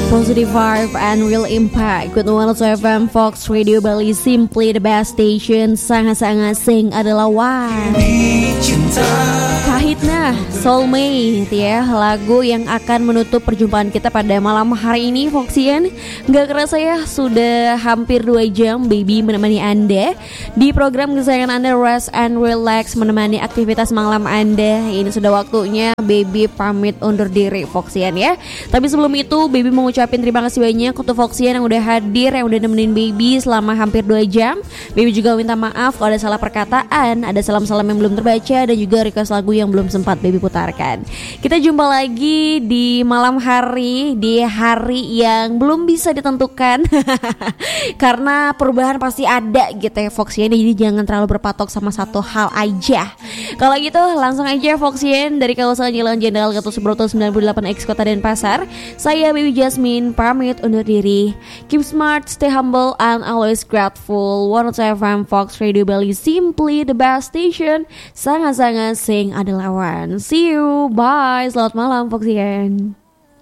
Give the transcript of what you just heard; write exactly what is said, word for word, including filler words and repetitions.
Positive vibe and real impact with one oh two F M Fox Radio Bali, simply the best station. Sangat-sangat sing adalah one. Kahitna Soulmate ya, lagu yang akan menutup perjumpaan kita pada malam hari ini Foxian. Gak kerasa ya, sudah hampir dua jam Baby menemani Anda di program kesayangan Anda, Rest and Relax, menemani aktivitas malam Anda. Ini sudah waktunya Baby pamit undur diri Foxian ya. Tapi sebelum itu Baby mau ucapin terima kasih banyak untuk Foxian yang udah hadir, yang udah nemenin Baby selama hampir dua jam. Baby juga minta maaf kalau ada salah perkataan, ada salam-salam yang belum terbaca, dan juga request lagu yang belum sempat Baby putarkan. Kita jumpa lagi di malam hari, di hari yang belum bisa ditentukan karena perubahan pasti ada gitu ya Foxian. Jadi jangan terlalu berpatok sama satu hal aja. Kalau gitu langsung aja Foxian dari kawasan Jalan Jenderal Gatot Subroto sembilan puluh delapan X Kota Denpasar. Saya Baby Jasmine pamit undur diri. Keep smart, stay humble, and always grateful. one oh two F M Fox Radio Bali, simply the best station. Sangat-sangat sing adalah one. See you, bye. Selamat malam Foxian.